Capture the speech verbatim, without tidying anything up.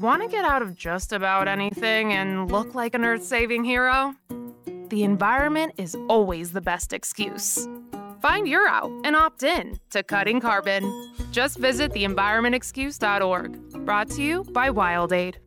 Want to get out of just about anything and look like an earth-saving hero? The environment is always the best excuse. Find your out and opt in to Cutting Carbon. Just visit the environment excuse dot org. Brought to you by WildAid.